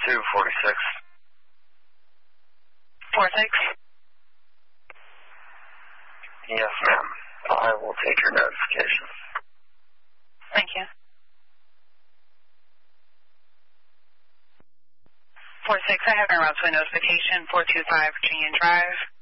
246. 46? Yes, ma'am. I will take your notification. Thank you. 46, I have your route to a notification, 425 Virginia Drive.